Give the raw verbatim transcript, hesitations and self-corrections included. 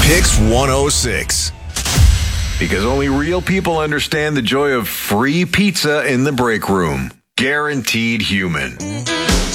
Picks one oh six. Because only real people understand the joy of free pizza in the break room. Guaranteed Human.